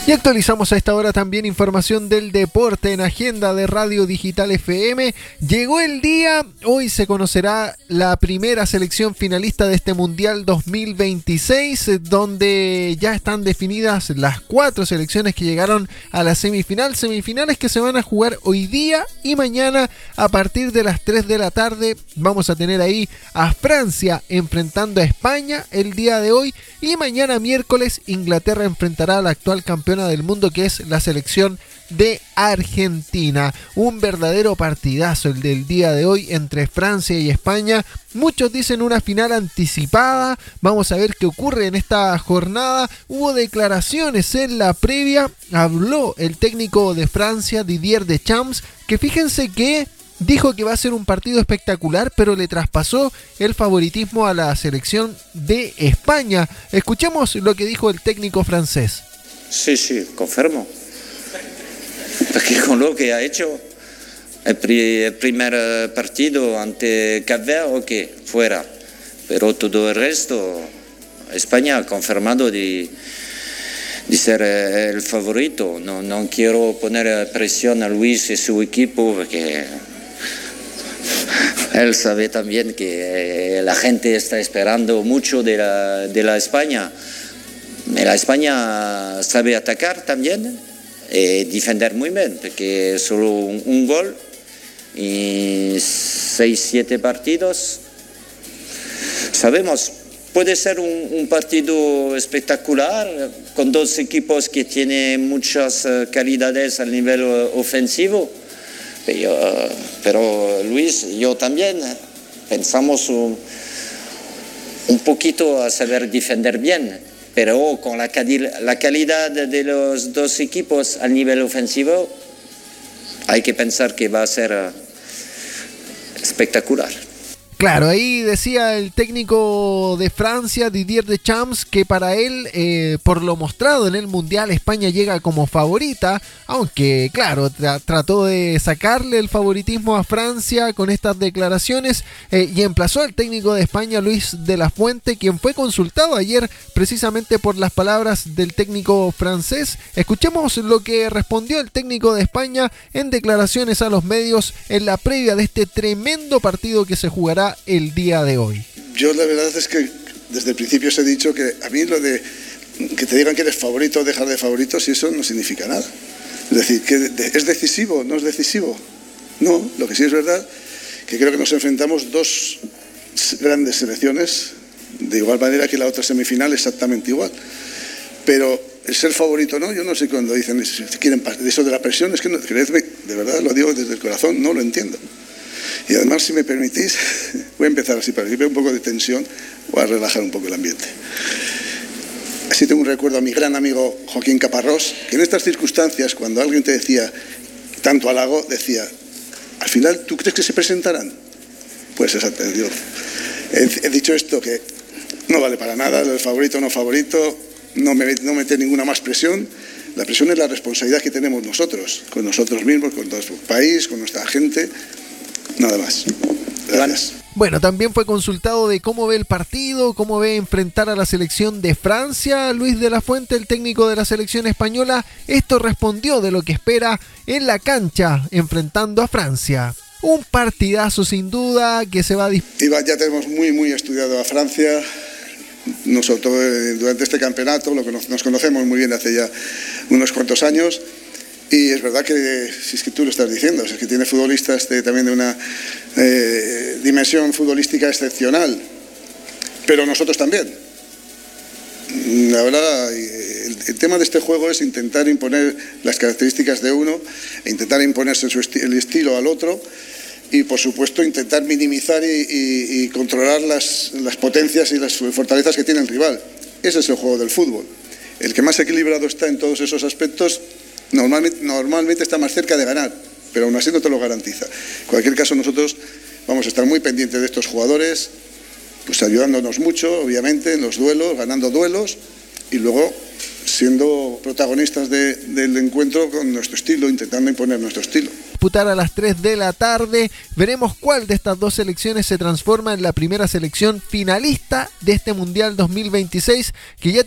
Y actualizamos a esta hora también información del deporte en Agenda de Radio Digital FM. Llegó el día, hoy se conocerá la primera selección finalista de este Mundial 2026, donde ya están definidas las 4 selecciones que llegaron a la semifinal. Semifinales que se van a jugar hoy día y mañana a partir de las 3 de la tarde. Vamos a tener ahí a Francia enfrentando a España el día de hoy, y mañana miércoles Inglaterra enfrentará a la actual campeona del mundo, que es la selección de Argentina. Un verdadero partidazo el del día de hoy entre Francia y España. Muchos dicen una final anticipada. Vamos a ver qué ocurre en esta jornada. Hubo declaraciones en la previa. Habló el técnico de Francia, Didier Deschamps, que fíjense que dijo que va a ser un partido espectacular, pero le traspasó el favoritismo a la selección de España. Escuchemos lo que dijo el técnico francés. Sí, confirmo. Porque con lo que ha hecho el primer partido ante Cap Verde, ok, fuera. Pero todo el resto, España ha confirmado de ser el favorito. No quiero poner presión a Luis y su equipo, porque él sabe también que la gente está esperando mucho de la España. La España sabe atacar también y defender muy bien, porque solo un gol y 6-7 partidos. Sabemos, puede ser un partido espectacular con dos equipos que tienen muchas calidades al nivel ofensivo. Pero Luis, yo también pensamos un poquito a saber defender bien. Pero con la calidad de los dos equipos al nivel ofensivo, hay que pensar que va a ser espectacular. Claro, ahí decía el técnico de Francia, Didier Deschamps, que para él, por lo mostrado en el Mundial, España llega como favorita, aunque claro, trató de sacarle el favoritismo a Francia con estas declaraciones, y emplazó al técnico de España, Luis de la Fuente, quien fue consultado ayer precisamente por las palabras del técnico francés. Escuchemos lo que respondió el técnico de España en declaraciones a los medios en la previa de este tremendo partido que se jugará el día de hoy. Yo la verdad es que desde el principio os he dicho que a mí lo de que te digan que eres favorito o dejar de favorito, si eso no significa nada. Es decir, que es decisivo, no es decisivo. No, lo que sí es verdad que creo que nos enfrentamos dos grandes selecciones de igual manera que la otra semifinal, exactamente igual. Pero el ser favorito no, yo no sé cuando dicen si quieren eso de la presión, es que no, creedme, de verdad lo digo desde el corazón, no lo entiendo. Y además, si me permitís, voy a empezar así para que vea un poco de tensión, voy a relajar un poco el ambiente. Así tengo un recuerdo a mi gran amigo Joaquín Caparrós, que en estas circunstancias, cuando alguien te decía tanto halago, decía, al final, ¿tú crees que se presentarán? Pues exactamente, yo he dicho esto, que no vale para nada, el favorito o no favorito, no meter ninguna más presión. La presión es la responsabilidad que tenemos nosotros, con nosotros mismos, con nuestro país, con nuestra gente. Nada más. Gracias. Bueno, también fue consultado de cómo ve el partido, cómo ve enfrentar a la selección de Francia. Luis de la Fuente, el técnico de la selección española, esto respondió de lo que espera en la cancha enfrentando a Francia. Un partidazo sin duda que se va a ya tenemos muy estudiado a Francia. Nosotros durante este campeonato, lo que nos conocemos muy bien hace ya unos cuantos años. Y es verdad que, si es que tú lo estás diciendo, es que tiene futbolistas también de una dimensión futbolística excepcional, pero nosotros también. La verdad, el tema de este juego es intentar imponer las características de uno, e intentar imponerse el estilo al otro, y por supuesto intentar minimizar y controlar las potencias y las fortalezas que tiene el rival. Ese es el juego del fútbol. El que más equilibrado está en todos esos aspectos normalmente está más cerca de ganar, pero aún así no te lo garantiza. En cualquier caso, nosotros vamos a estar muy pendientes de estos jugadores, pues ayudándonos mucho, obviamente, en los duelos, ganando duelos, y luego siendo protagonistas del encuentro con nuestro estilo, intentando imponer nuestro estilo. Disputar a las 3 de la tarde, veremos cuál de estas dos selecciones se transforma en la primera selección finalista de este Mundial 2026, que ya